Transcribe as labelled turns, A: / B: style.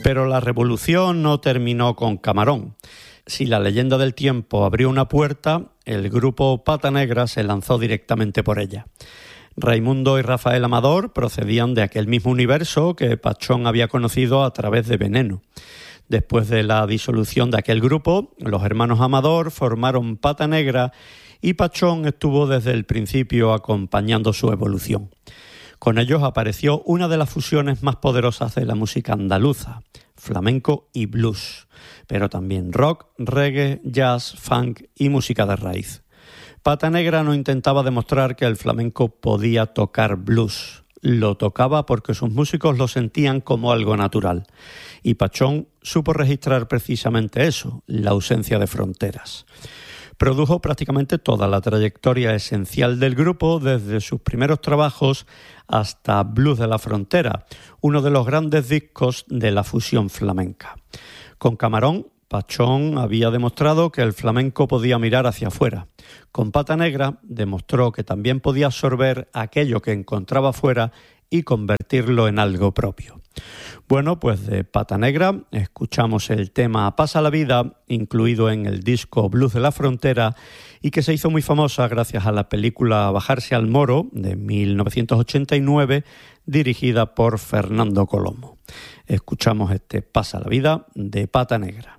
A: Pero la revolución no terminó con Camarón. Si la leyenda del tiempo abrió una puerta, el grupo Pata Negra se lanzó directamente por ella. Raimundo y Rafael Amador procedían de aquel mismo universo que Pachón había conocido a través de Veneno. Después de la disolución de aquel grupo, los hermanos Amador formaron Pata Negra y Pachón estuvo desde el principio acompañando su evolución. Con ellos apareció una de las fusiones más poderosas de la música andaluza, flamenco y blues, pero también rock, reggae, jazz, funk y música de raíz. Pata Negra no intentaba demostrar que el flamenco podía tocar blues. Lo tocaba porque sus músicos lo sentían como algo natural. Y Pachón supo registrar precisamente eso, la ausencia de fronteras. Produjo prácticamente toda la trayectoria esencial del grupo, desde sus primeros trabajos hasta Blues de la Frontera, uno de los grandes discos de la fusión flamenca. Con Camarón, Pachón había demostrado que el flamenco podía mirar hacia afuera. Con Pata Negra demostró que también podía absorber aquello que encontraba fuera y convertirlo en algo propio. Bueno, pues de Pata Negra escuchamos el tema Pasa la vida, incluido en el disco Blues de la Frontera, y que se hizo muy famosa gracias a la película Bajarse al Moro, de 1989, dirigida por Fernando Colomo. Escuchamos este Pasa la vida de Pata Negra.